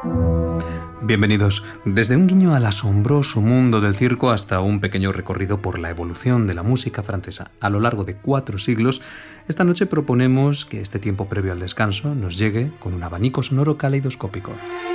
Bienvenidos. Desde un guiño al asombroso mundo del circo hasta un pequeño recorrido por la evolución de la música francesa a lo largo de 4 siglos, esta noche proponemos que este tiempo previo al descanso nos llegue con un abanico sonoro caleidoscópico.